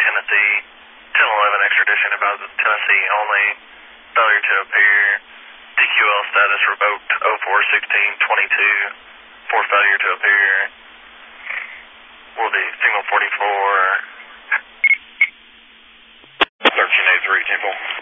Tennessee. 1011 extradition about Tennessee only. Failure to appear. TQL status revoked 041622 for failure to appear. Will be signal 44. 1383 Temple.